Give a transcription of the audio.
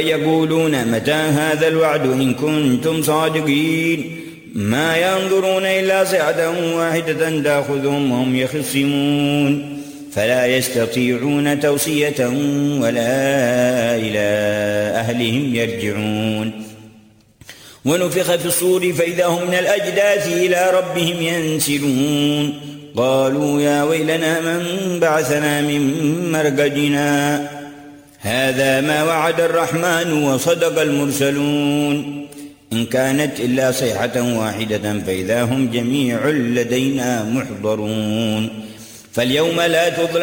يقولون متى هذا الوعد إن كنتم صادقين ما ينظرون إلا صيحة واحدة تأخذهم وهم يخصمون فلا يستطيعون توصية ولا إلى أهلهم يرجعون ونفخ في الصور فإذا هم من الأجداث إلى ربهم ينسلون قالوا يا ويلنا من بعثنا من مرقدنا هذا ما وعد الرحمن وصدق المرسلون إن كانت إلا صيحة واحدة فإذا هم جميع لدينا محضرون فاليوم لا تظلم